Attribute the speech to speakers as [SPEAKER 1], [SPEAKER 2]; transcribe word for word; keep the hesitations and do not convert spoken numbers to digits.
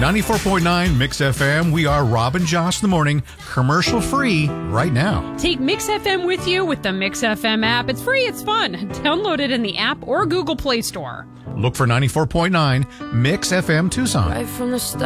[SPEAKER 1] ninety-four point nine Mix F M. We are Rob and Josh in the morning, commercial free right now.
[SPEAKER 2] Take Mix F M with you with the Mix F M app. It's free, it's fun. Download it in the app or Google Play Store.
[SPEAKER 1] Look for ninety-four point nine Mix F M Tucson.
[SPEAKER 3] Right from the start.